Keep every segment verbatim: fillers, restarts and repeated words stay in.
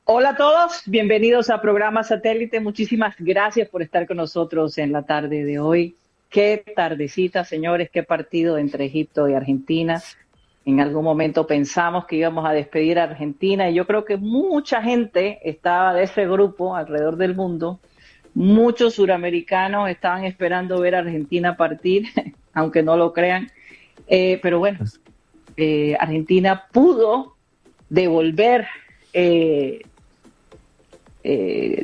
Hola a todos, bienvenidos a Programa Satélite. Muchísimas gracias por estar con nosotros en la tarde de hoy. Qué tardecita, señores, qué partido entre Egipto y Argentina. En algún momento pensamos que íbamos a despedir a Argentina y yo creo que mucha gente estaba de ese grupo alrededor del mundo. Muchos suramericanos estaban esperando ver a Argentina partir, aunque no lo crean. Eh, pero bueno, eh, Argentina pudo devolver... Eh, Eh,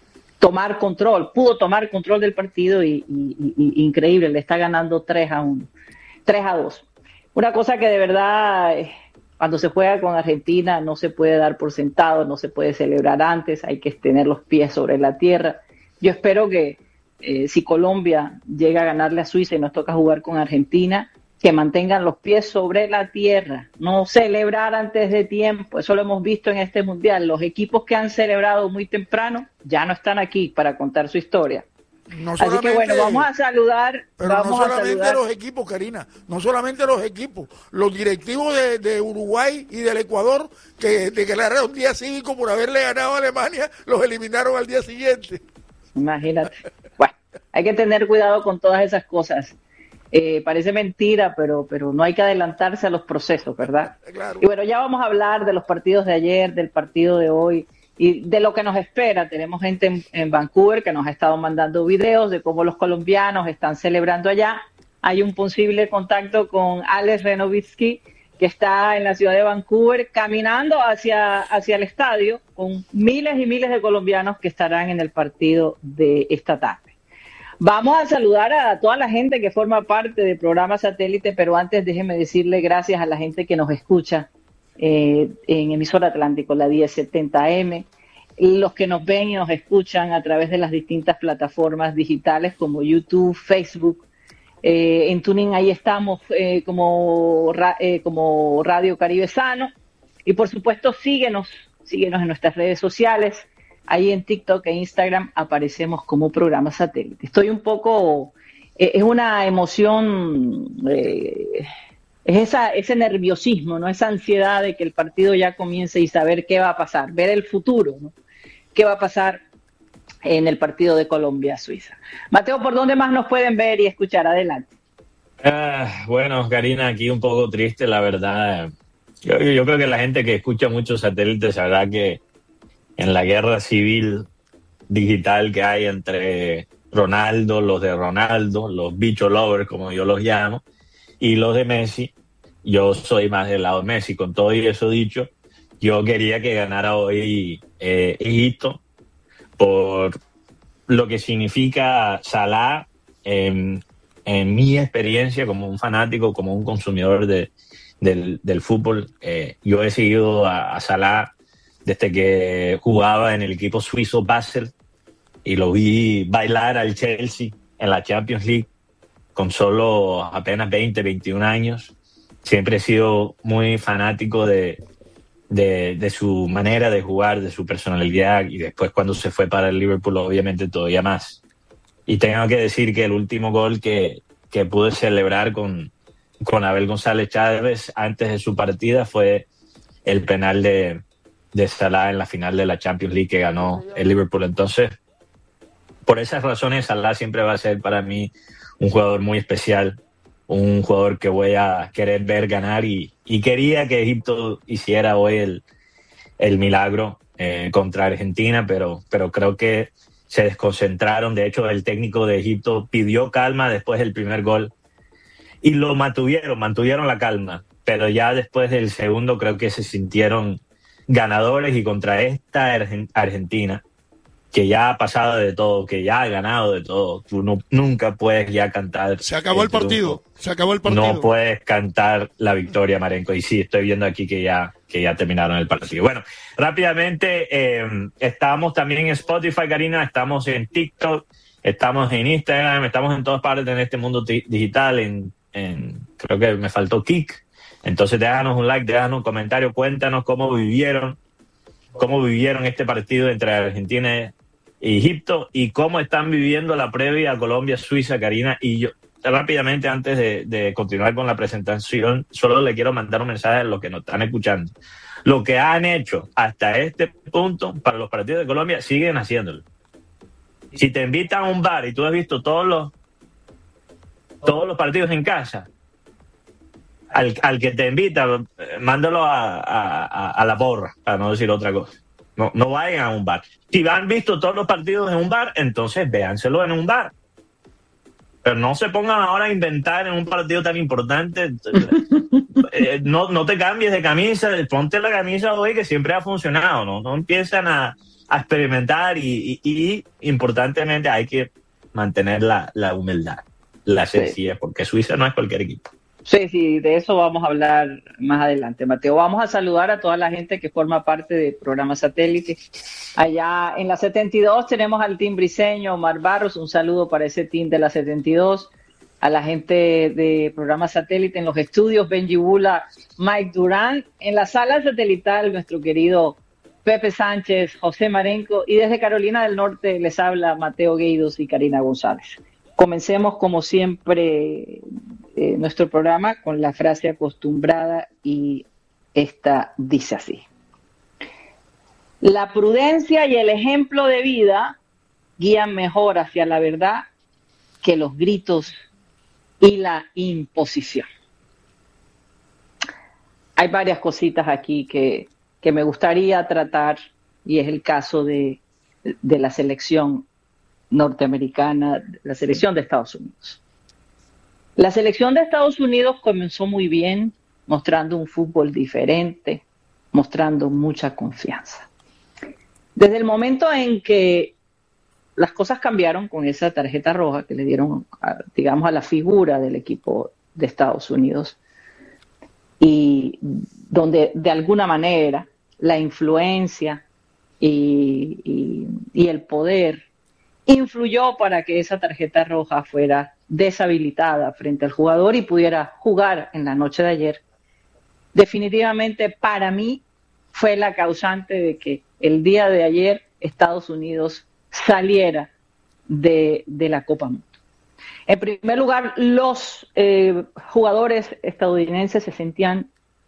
tomar control, pudo tomar control del partido y, y, y increíble, le está ganando tres a uno, tres a dos. Una cosa que de verdad, eh, cuando se juega con Argentina no se puede dar por sentado, no se puede celebrar antes, hay que tener los pies sobre la tierra. Yo espero que eh, si Colombia llega a ganarle a Suiza y nos toca jugar con Argentina, que mantengan los pies sobre la tierra, no celebrar antes de tiempo. Eso lo hemos visto en este mundial. Los equipos que han celebrado muy temprano ya no están aquí para contar su historia. No Así que bueno, vamos a saludar. Pero vamos no solamente a saludar. los equipos, Karina, no solamente los equipos, los directivos de, de Uruguay y del Ecuador que declararon día cívico por haberle ganado a Alemania, los eliminaron al día siguiente. Imagínate. Bueno, hay que tener cuidado con todas esas cosas. Eh, parece mentira, pero, pero no hay que adelantarse a los procesos, ¿verdad? Claro. Y bueno, ya vamos a hablar de los partidos de ayer, del partido de hoy y de lo que nos espera. Tenemos gente en, en Vancouver que nos ha estado mandando videos de cómo los colombianos están celebrando allá. Hay un posible contacto con Alex Renovitsky, que está en la ciudad de Vancouver, caminando hacia, hacia el estadio con miles y miles de colombianos que estarán en el partido de esta tarde. Vamos a saludar a toda la gente que forma parte del programa Satélite, pero antes déjenme decirle gracias a la gente que nos escucha eh, en Emisora Atlántico, la diez setenta eme, los que nos ven y nos escuchan a través de las distintas plataformas digitales como YouTube, Facebook, eh, en Tuning ahí estamos eh, como, eh, como Radio Caribe Sano, y por supuesto síguenos, síguenos en nuestras redes sociales. Ahí en TikTok e Instagram aparecemos como Programa Satélite. Estoy un poco, eh, es una emoción, eh, es esa, ese nerviosismo, ¿no? Esa ansiedad de que el partido ya comience y saber qué va a pasar, ver el futuro, ¿no? ¿Qué va a pasar en el partido de Colombia-Suiza? Mateo, ¿por dónde más nos pueden ver y escuchar? Adelante. Ah, bueno, Karina, aquí un poco triste, la verdad. Yo, yo creo que la gente que escucha muchos satélites sabrá que en la guerra civil digital que hay entre Ronaldo, los de Ronaldo, los bicho lovers, como yo los llamo, y los de Messi, yo soy más del lado de Messi. Con todo y eso dicho, yo quería que ganara hoy eh, Egipto por lo que significa Salah en, en mi experiencia como un fanático, como un consumidor de, del, del fútbol. Eh, yo he seguido a, a Salah desde que jugaba en el equipo suizo Basel y lo vi bailar al Chelsea en la Champions League con solo apenas veinte, veintiún años. Siempre he sido muy fanático de, de, de su manera de jugar, de su personalidad, y después cuando se fue para el Liverpool obviamente todavía más. Y tengo que decir que el último gol que, que pude celebrar con, con Abel González Chávez antes de su partida fue el penal de de Salah en la final de la Champions League que ganó el Liverpool. Entonces, por esas razones, Salah siempre va a ser para mí un jugador muy especial, un jugador que voy a querer ver ganar, y, y quería que Egipto hiciera hoy el, el milagro eh, contra Argentina, pero, pero creo que se desconcentraron. De hecho, el técnico de Egipto pidió calma después del primer gol y lo mantuvieron, mantuvieron la calma, pero ya después del segundo creo que se sintieron ganadores, y contra esta Argentina, que ya ha pasado de todo, que ya ha ganado de todo, tú no, nunca puedes ya cantar. Se acabó el, el partido, se acabó el partido. No puedes cantar la victoria, Marenco, y sí, estoy viendo aquí que ya, que ya terminaron el partido. Bueno, rápidamente, eh, estamos también en Spotify, Karina, estamos en TikTok, estamos en Instagram, estamos en todas partes en este mundo t- digital, en, en, creo que me faltó Kik. Entonces déjanos un like, déjanos un comentario, cuéntanos cómo vivieron, cómo vivieron este partido entre Argentina y Egipto, y cómo están viviendo la previa a Colombia-Suiza, Karina. Y yo, rápidamente, antes de, de continuar con la presentación, solo le quiero mandar un mensaje a los que nos están escuchando. Lo que han hecho hasta este punto para los partidos de Colombia, siguen haciéndolo. Si te invitan a un bar y tú has visto todos los todos los partidos en casa, al, al que te invita, mándalo a, a, a la porra, para no decir otra cosa. No, no vayan a un bar. Si han visto todos los partidos en un bar, entonces véanselo en un bar. Pero no se pongan ahora a inventar en un partido tan importante. eh, no, no te cambies de camisa, ponte la camisa hoy que siempre ha funcionado. No, no empiezan a, a experimentar y, y, y importantemente hay que mantener la, la humildad, la sencillez, sí. Porque Suiza no es cualquier equipo. Sí, sí, de eso vamos a hablar más adelante, Mateo. Vamos a saludar a toda la gente que forma parte del programa Satélite. Allá en la setenta y dos tenemos al team briseño, Omar Barros, un saludo para ese team de la setenta y dos, a la gente de programa Satélite en los estudios, Benji Bula, Mike Durán, en la sala satelital, nuestro querido Pepe Sánchez, José Marenco, y desde Carolina del Norte les habla Mateo Gueidos y Karina González. Comencemos, como siempre, eh, nuestro programa con la frase acostumbrada, y esta dice así: la prudencia y el ejemplo de vida guían mejor hacia la verdad que los gritos y la imposición. Hay varias cositas aquí que, que me gustaría tratar, y es el caso de, de la selección norteamericana, la selección de Estados Unidos. La selección de Estados Unidos comenzó muy bien, mostrando un fútbol diferente, mostrando mucha confianza. Desde el momento en que las cosas cambiaron con esa tarjeta roja que le dieron, a, digamos, a la figura del equipo de Estados Unidos, y donde de alguna manera la influencia y, y, y el poder influyó para que esa tarjeta roja fuera deshabilitada frente al jugador y pudiera jugar en la noche de ayer, definitivamente para mí fue la causante de que el día de ayer Estados Unidos saliera de, de la Copa Mundo. En primer lugar, los eh, jugadores estadounidenses se sentían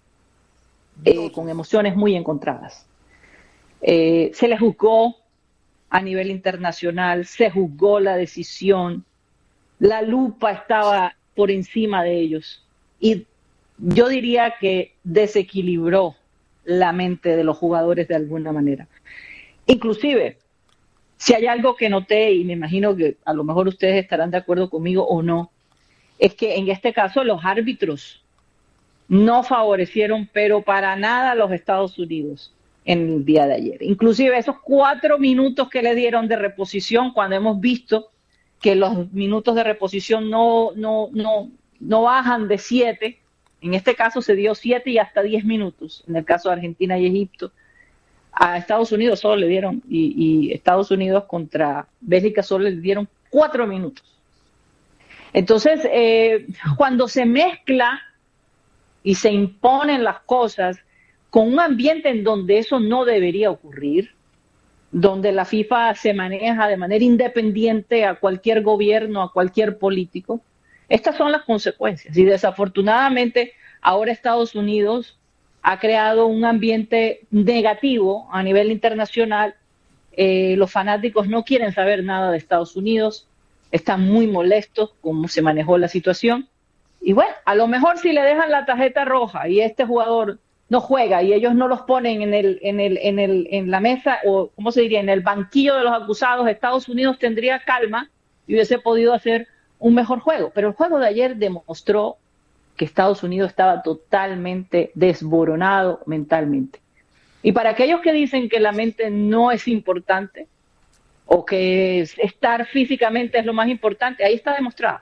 eh, con emociones muy encontradas. Eh, se les juzgó a nivel internacional, se juzgó la decisión, la lupa estaba por encima de ellos, y yo diría que desequilibró la mente de los jugadores de alguna manera. Inclusive, si hay algo que noté, y me imagino que a lo mejor ustedes estarán de acuerdo conmigo o no, es que en este caso los árbitros no favorecieron, pero para nada, a los Estados Unidos en el día de ayer. Inclusive esos cuatro minutos que le dieron de reposición, cuando hemos visto que los minutos de reposición no, no, no, no bajan de siete, en este caso se dio siete y hasta diez minutos, en el caso de Argentina y Egipto. A Estados Unidos solo le dieron, y, y Estados Unidos contra Bélgica solo le dieron cuatro minutos. Entonces, eh, cuando se mezcla y se imponen las cosas con un ambiente en donde eso no debería ocurrir, donde la FIFA se maneja de manera independiente a cualquier gobierno, a cualquier político, estas son las consecuencias. Y desafortunadamente ahora Estados Unidos ha creado un ambiente negativo a nivel internacional. Eh, los fanáticos no quieren saber nada de Estados Unidos, están muy molestos con cómo se manejó la situación. Y bueno, a lo mejor si le dejan la tarjeta roja y este jugador no juega y ellos no los ponen en el, en el, en el, en la mesa, o ¿cómo se diría?, en el banquillo de los acusados, Estados Unidos tendría calma y hubiese podido hacer un mejor juego. Pero el juego de ayer demostró que Estados Unidos estaba totalmente desboronado mentalmente. Y para aquellos que dicen que la mente no es importante, o que estar físicamente es lo más importante, ahí está demostrado.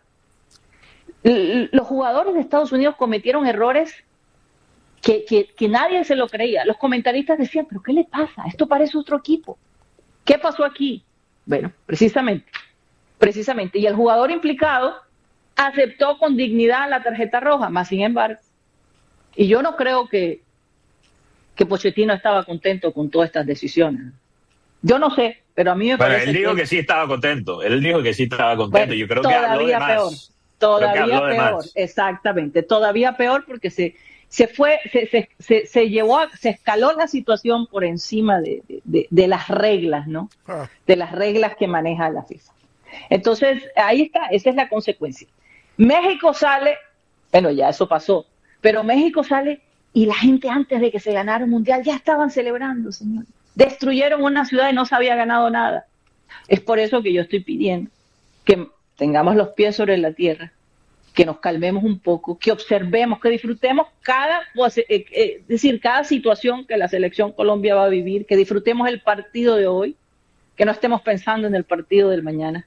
Los jugadores de Estados Unidos cometieron errores que, que, que nadie se lo creía. Los comentaristas decían, ¿pero qué le pasa? Esto parece otro equipo. ¿Qué pasó aquí? Bueno, precisamente, precisamente. Y el jugador implicado aceptó con dignidad la tarjeta roja, más sin embargo. Y yo no creo que, que Pochettino estaba contento con todas estas decisiones. Yo no sé, pero a mí me bueno, parece él dijo que... que sí estaba contento. Él dijo que sí estaba contento. Bueno, yo creo que habló de más. Peor. Todavía peor, demás. Exactamente, todavía peor porque se se fue, se, se, se, se llevó, a, se escaló la situación por encima de, de, de las reglas, ¿no? Ah. De las reglas que maneja la FIFA. Entonces, ahí está, esa es la consecuencia. México sale, bueno, ya eso pasó, pero México sale y la gente antes de que se ganara el Mundial ya estaban celebrando, señor. Destruyeron una ciudad y no se había ganado nada. Es por eso que yo estoy pidiendo que tengamos los pies sobre la tierra, que nos calmemos un poco, que observemos, que disfrutemos cada, pues, eh, eh, es decir, cada situación que la selección Colombia va a vivir, que disfrutemos el partido de hoy, que no estemos pensando en el partido del mañana.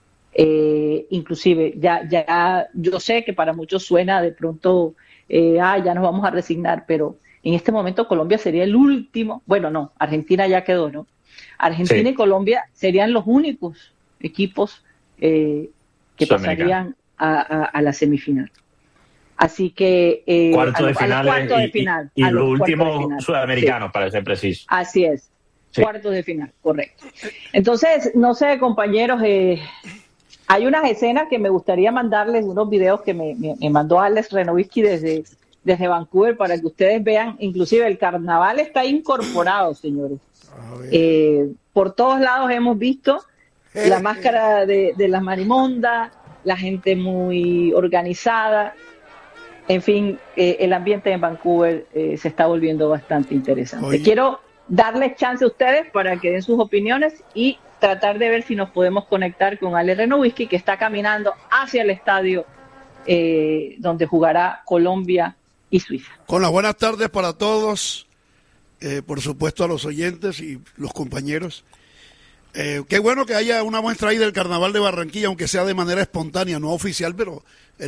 Eh, inclusive, ya, ya, yo sé que para muchos suena de pronto, eh, ah, ya nos vamos a resignar, pero en este momento Colombia sería el último, bueno, no, Argentina ya quedó, ¿no? Argentina sí. y Colombia serían los únicos equipos eh, que pasarían A, a, a la semifinal. Así que eh, cuarto a, de final, a cuarto y, de final y, y los últimos sudamericanos, sí. para ser preciso. Así es, sí. Cuartos de final, correcto. Entonces, no sé, compañeros, eh, hay unas escenas que me gustaría mandarles, unos videos que me, me, me mandó Alex Renovisky desde, desde Vancouver para que ustedes vean, inclusive el carnaval está incorporado, señores. Eh, por todos lados hemos visto la máscara de, de las marimondas, la gente muy organizada, en fin, eh, el ambiente en Vancouver eh, se está volviendo bastante interesante. Oye. Quiero darles chance a ustedes para que den sus opiniones y tratar de ver si nos podemos conectar con Ale Renovisky, que está caminando hacia el estadio eh, donde jugará Colombia y Suiza. Con las buenas tardes para todos, eh, por supuesto a los oyentes y los compañeros. Eh, qué bueno que haya una muestra ahí del Carnaval de Barranquilla, aunque sea de manera espontánea, no oficial, pero